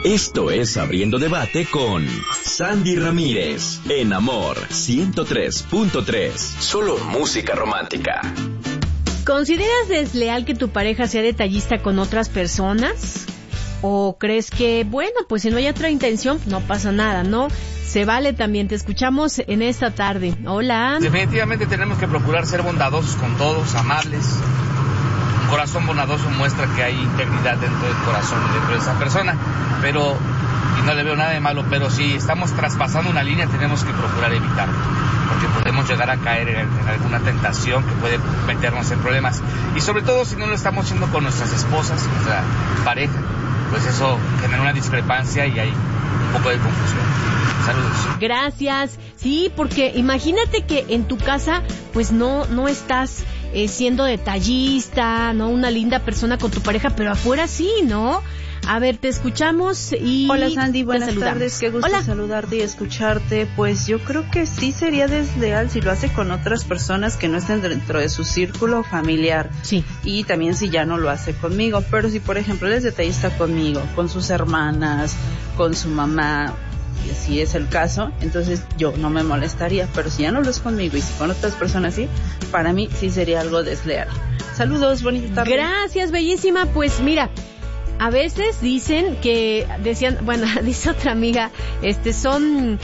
Esto es Abriendo Debate con Sandy Ramírez, en Amor 103.3. Solo música romántica. ¿Consideras desleal que tu pareja sea detallista con otras personas? ¿O crees que, bueno, pues si no hay otra intención, no pasa nada, ¿no? Se vale también. Te escuchamos en esta tarde. Hola. Definitivamente tenemos que procurar ser bondadosos con todos, amables. Un corazón bondadoso muestra que hay integridad dentro del corazón y dentro de esa persona. Pero, y no le veo nada de malo, pero si estamos traspasando una línea tenemos que procurar evitarlo. Porque podemos llegar a caer en alguna tentación que puede meternos en problemas. Y sobre todo si no lo estamos haciendo con nuestras esposas, nuestra pareja, pues eso genera una discrepancia y hay un poco de confusión. Saludos. Gracias. Sí, porque imagínate que en tu casa pues no estás siendo detallista, ¿no? Una linda persona con tu pareja, pero afuera sí, ¿no? A ver, te escuchamos y... Hola Sandy, buenas tardes, qué gusto saludarte y escucharte. Pues yo creo que sí sería desleal si lo hace con otras personas que no estén dentro de su círculo familiar. Sí. Y también si ya no lo hace conmigo, pero si por ejemplo él es detallista conmigo, con sus hermanas, con su mamá, si es el caso, entonces yo no me molestaría, pero si ya no lo es conmigo y si con otras personas sí, para mí sí sería algo desleal. Saludos, bonita tarde. Gracias, bellísima. Pues mira, a veces dice otra amiga, son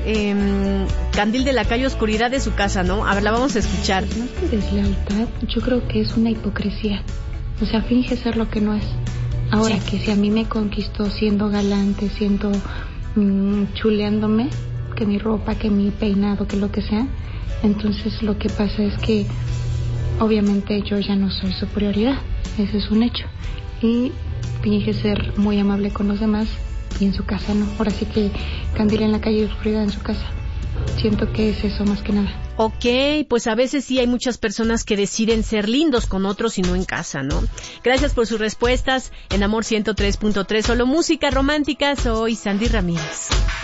candil de la calle, oscuridad de su casa, ¿no? A ver, la vamos a escuchar. Pues más que deslealtad, yo creo que es una hipocresía. O sea, finge ser lo que no es. Ahora, sí, que si a mí me conquistó siendo galante, siendo chuleándome, que mi ropa, que mi peinado, que lo que sea, entonces lo que pasa es que obviamente yo ya no soy su prioridad. Ese es un hecho. Y finge ser muy amable con los demás y en su casa no. Ahora sí que candil en la calle y oscuridad en su casa. Siento que es eso más que nada. Ok, pues a veces sí hay muchas personas que deciden ser lindos con otros y no en casa, ¿no? Gracias por sus respuestas en Amor 103.3, solo música romántica. Soy Sandy Ramírez.